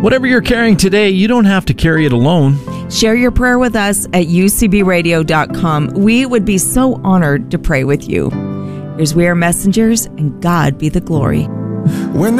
Whatever you're carrying today, you don't have to carry it alone. Share your prayer with us at ucbradio.com. We would be so honored to pray with you. Here's We Are Messengers, and God be the glory. When